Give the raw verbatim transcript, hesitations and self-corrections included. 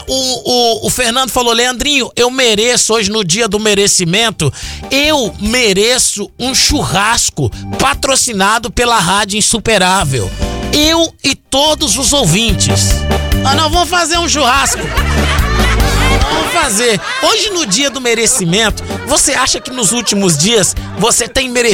o, o, o Fernando falou, Leandrinho, eu mereço hoje no dia do merecimento, eu mereço um churrasco patrocinado pela Rádio Insuperável. Eu e todos os ouvintes. Ah, não, vamos fazer um churrasco. Vamos fazer. Hoje no dia do merecimento, você acha que nos últimos dias você tem merecido